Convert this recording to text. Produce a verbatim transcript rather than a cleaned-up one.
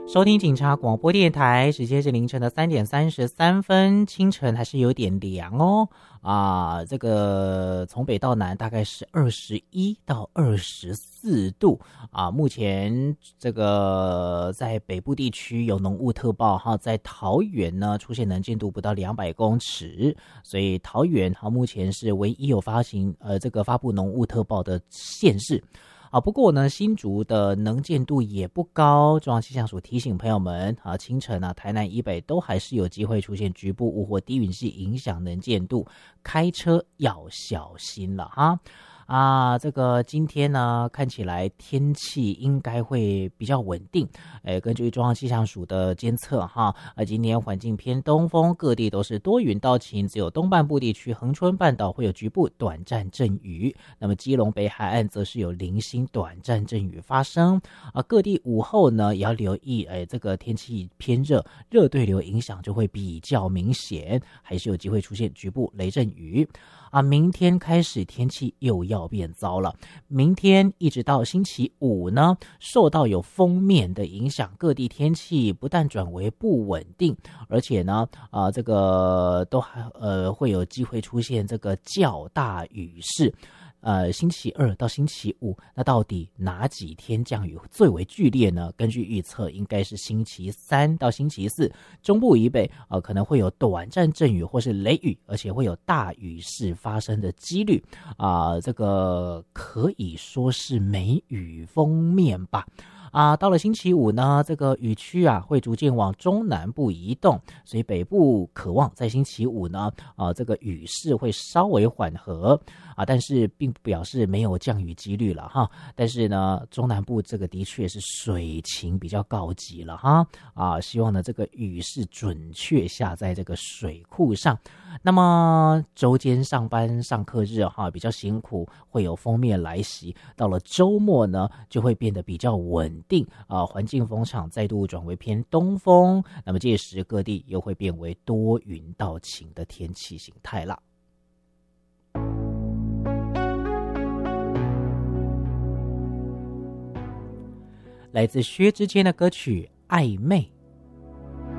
收听警察广播电台，时间是凌晨的三点三十三分，清晨还是有点凉哦。啊，这个从北到南大概是二十一到二十四度啊。目前这个在北部地区有浓雾特报哈，在桃园呢出现能见度不到两百公尺，所以桃园哈目前是唯一有发行呃这个发布浓雾特报的县市。啊，不过呢，新竹的能见度也不高，中央气象署提醒朋友们，啊，清晨啊，台南以北都还是有机会出现局部雾或低云系影响能见度，开车要小心了哈。啊，这个今天呢，看起来天气应该会比较稳定。诶，根据中央气象署的监测哈，啊，今天环境偏东风，各地都是多云到晴，只有东半部地区恒春半岛会有局部短暂阵雨。那么基隆北海岸则是有零星短暂阵雨发生。啊，各地午后呢也要留意，诶，这个天气偏热，热对流影响就会比较明显，还是有机会出现局部雷阵雨。啊，明天开始天气又要变糟了。明天一直到星期五呢，受到有锋面的影响，各地天气不但转为不稳定，而且呢，啊、呃，这个都还呃会有机会出现这个较大雨势。呃，星期二到星期五，那到底哪几天降雨最为剧烈呢？根据预测，应该是星期三到星期四，中部以北呃可能会有短暂阵雨或是雷雨，而且会有大雨势发生的几率啊、呃，这个可以说是梅雨锋面吧。啊，到了星期五呢，这个雨区啊会逐渐往中南部移动，所以北部可望在星期五呢，啊，这个雨势会稍微缓和啊，但是并不表示没有降雨几率了哈。但是呢，中南部这个的确是水情比较告急了哈啊，希望呢这个雨势准确下在这个水库上。那么周间上班上课日哈比较辛苦，会有锋面来袭，到了周末呢就会变得比较稳定啊，环境风场再度转为偏东风，那么届时各地又会变为多云到晴的天气形态了。来自薛之谦的歌曲《暧昧》。